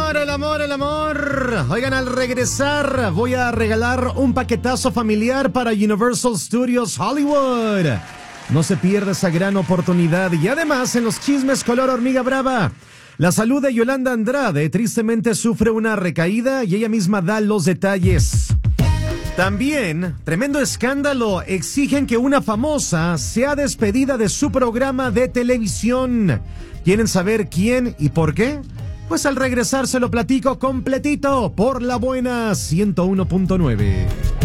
el amor. Oigan, al regresar voy a regalar un paquetazo familiar para Universal Studios Hollywood. No se pierda esa gran oportunidad. Y además, en los chismes color hormiga brava, la salud de Yolanda Andrade tristemente sufre una recaída y ella misma da los detalles. También, tremendo escándalo, exigen que una famosa sea despedida de su programa de televisión. ¿Quieren saber quién y por qué? Pues al regresar se lo platico completito por La Buena 101.9.